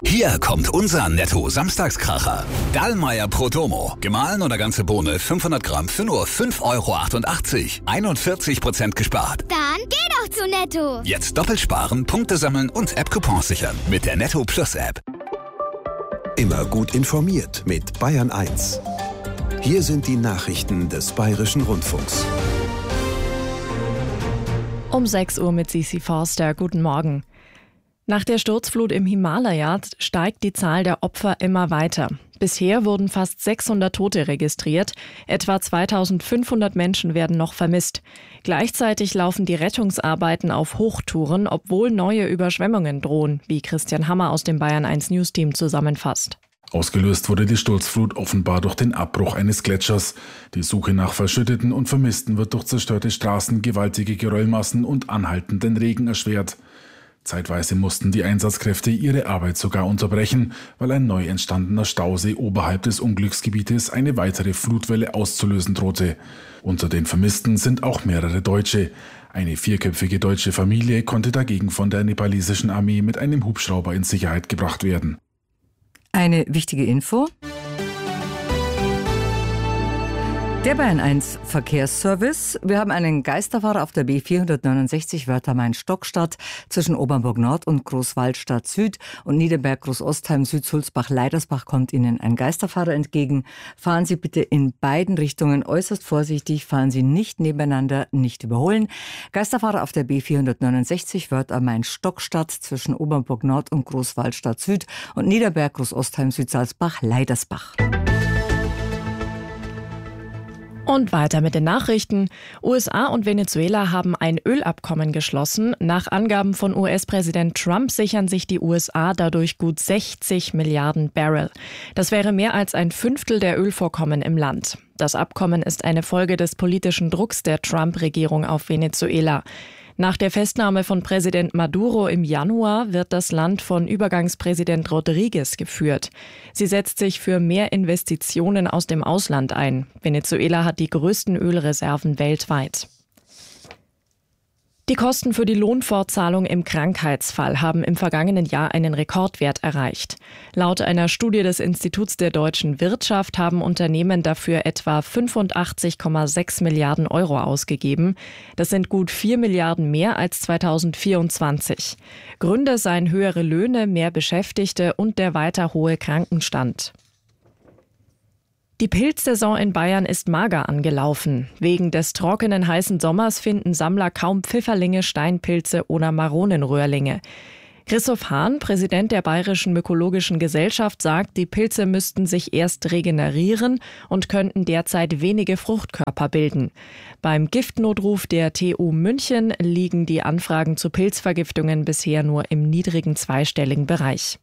Hier kommt unser Netto-Samstagskracher. Dallmayr Prodomo. Gemahlen oder ganze Bohne 500 Gramm für nur 5,88 €. 41% gespart. Dann geh doch zu Netto. Jetzt doppelt sparen, Punkte sammeln und App-Coupons sichern mit der Netto Plus App. Immer gut informiert mit Bayern 1. Hier sind die Nachrichten des Bayerischen Rundfunks. Um 6 Uhr mit Sisi Forster. Guten Morgen. Nach der Sturzflut im Himalaya steigt die Zahl der Opfer immer weiter. Bisher wurden fast 600 Tote registriert. Etwa 2500 Menschen werden noch vermisst. Gleichzeitig laufen die Rettungsarbeiten auf Hochtouren, obwohl neue Überschwemmungen drohen, wie Christian Hammer aus dem Bayern 1 News Team zusammenfasst. Ausgelöst wurde die Sturzflut offenbar durch den Abbruch eines Gletschers. Die Suche nach Verschütteten und Vermissten wird durch zerstörte Straßen, gewaltige Geröllmassen und anhaltenden Regen erschwert. Zeitweise mussten die Einsatzkräfte ihre Arbeit sogar unterbrechen, weil ein neu entstandener Stausee oberhalb des Unglücksgebietes eine weitere Flutwelle auszulösen drohte. Unter den Vermissten sind auch mehrere Deutsche. Eine 4köpfige deutsche Familie konnte dagegen von der nepalesischen Armee mit einem Hubschrauber in Sicherheit gebracht werden. Eine wichtige Info. Der Bayern 1 Verkehrsservice. Wir haben einen Geisterfahrer auf der B469 Wörther-Main-Stockstadt zwischen Obernburg Nord und Großwaldstadt Süd und Niederberg Großostheim Süd Sulzbach-Leidersbach kommt Ihnen ein Geisterfahrer entgegen. Fahren Sie bitte in beiden Richtungen äußerst vorsichtig, fahren Sie nicht nebeneinander, nicht überholen. Geisterfahrer auf der B469 Wörther-Main-Stockstadt zwischen Obernburg Nord und Großwaldstadt Süd und Niederberg Großostheim Süd Salzbach-Leidersbach. Und weiter mit den Nachrichten. USA und Venezuela haben ein Ölabkommen geschlossen. Nach Angaben von US-Präsident Trump sichern sich die USA dadurch gut 60 Milliarden Barrel. Das wäre mehr als ein Fünftel der Ölvorkommen im Land. Das Abkommen ist eine Folge des politischen Drucks der Trump-Regierung auf Venezuela. Nach der Festnahme von Präsident Maduro im Januar wird das Land von Übergangspräsident Rodriguez geführt. Sie setzt sich für mehr Investitionen aus dem Ausland ein. Venezuela hat die größten Ölreserven weltweit. Die Kosten für die Lohnfortzahlung im Krankheitsfall haben im vergangenen Jahr einen Rekordwert erreicht. Laut einer Studie des Instituts der deutschen Wirtschaft haben Unternehmen dafür etwa 85,6 Milliarden Euro ausgegeben. Das sind gut 4 Milliarden mehr als 2024. Gründe seien höhere Löhne, mehr Beschäftigte und der weiter hohe Krankenstand. Die Pilzsaison in Bayern ist mager angelaufen. Wegen des trockenen, heißen Sommers finden Sammler kaum Pfifferlinge, Steinpilze oder Maronenröhrlinge. Christoph Hahn, Präsident der Bayerischen Mykologischen Gesellschaft, sagt, die Pilze müssten sich erst regenerieren und könnten derzeit wenige Fruchtkörper bilden. Beim Giftnotruf der TU München liegen die Anfragen zu Pilzvergiftungen bisher nur im niedrigen zweistelligen Bereich.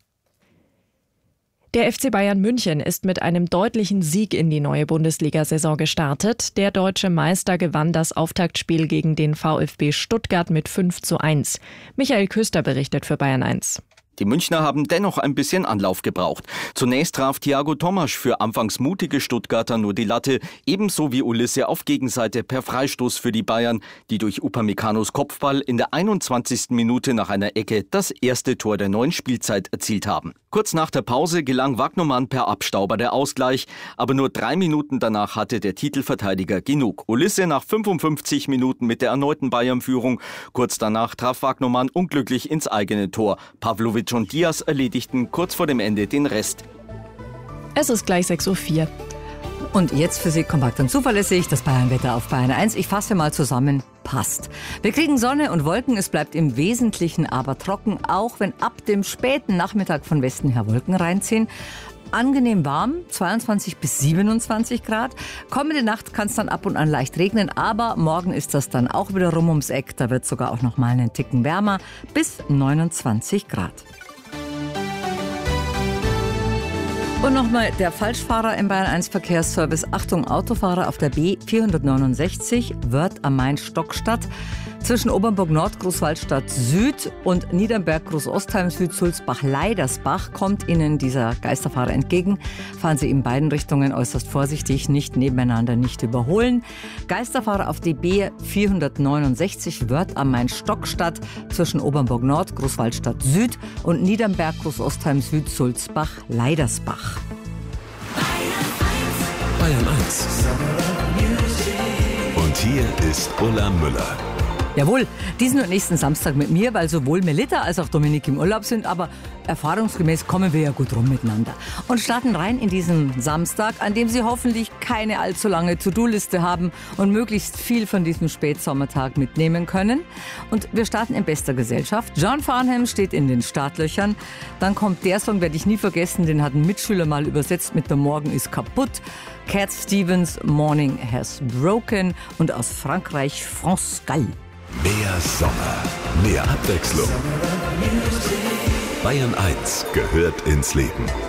Der FC Bayern München ist mit einem deutlichen Sieg in die neue Bundesliga-Saison gestartet. Der deutsche Meister gewann das Auftaktspiel gegen den VfB Stuttgart mit 5:1. Michael Küster berichtet für Bayern 1. Die Münchner haben dennoch ein bisschen Anlauf gebraucht. Zunächst traf Thiago Tomasch für anfangs mutige Stuttgarter nur die Latte, ebenso wie Ulisse auf Gegenseite per Freistoß für die Bayern, die durch Upamecano's Kopfball in der 21. Minute nach einer Ecke das erste Tor der neuen Spielzeit erzielt haben. Kurz nach der Pause gelang Wagnermann per Abstauber der Ausgleich, aber nur 3 Minuten danach hatte der Titelverteidiger genug. Ulisse nach 55 Minuten mit der erneuten Bayern-Führung. Kurz danach traf Wagnermann unglücklich ins eigene Tor. Pavlovic und Diaz erledigten kurz vor dem Ende den Rest. Es ist gleich 6:04 Uhr. Und jetzt für Sie kompakt und zuverlässig das Bayernwetter auf Bayern 1. Ich fasse mal zusammen. Passt. Wir kriegen Sonne und Wolken, es bleibt im Wesentlichen aber trocken, auch wenn ab dem späten Nachmittag von Westen her Wolken reinziehen. Angenehm warm, 22 bis 27 Grad. Kommende Nacht kann es dann ab und an leicht regnen, aber morgen ist das dann auch wieder rum ums Eck. Da wird sogar auch noch mal einen Ticken wärmer, bis 29 Grad. Und nochmal der Falschfahrer im Bayern 1 Verkehrsservice. Achtung, Autofahrer auf der B469 Wörth am Main Stockstadt. Zwischen Obernburg-Nord, Großwaldstadt Süd und Niedernberg, Großostheim Süd, Sulzbach, Leidersbach kommt Ihnen dieser Geisterfahrer entgegen. Fahren Sie in beiden Richtungen äußerst vorsichtig, nicht nebeneinander, nicht überholen. Geisterfahrer auf die B469 Wörth am Main-Stockstadt zwischen Obernburg-Nord, Großwaldstadt Süd und Niedernberg, Großostheim Süd, Sulzbach, Leidersbach. Bayern 1. Und hier ist Ulla Müller. Jawohl, diesen und nächsten Samstag mit mir, weil sowohl Melitta als auch Dominik im Urlaub sind, aber erfahrungsgemäß kommen wir ja gut rum miteinander. Und starten rein in diesen Samstag, an dem Sie hoffentlich keine allzu lange To-Do-Liste haben und möglichst viel von diesem Spätsommertag mitnehmen können. Und wir starten in bester Gesellschaft. John Farnham steht in den Startlöchern. Dann kommt der Song, werde ich nie vergessen, den hat ein Mitschüler mal übersetzt mit "Der Morgen ist kaputt". Cat Stevens, Morning Has Broken, und aus Frankreich France Gall. Mehr Sommer, mehr Abwechslung. Bayern 1 gehört ins Leben.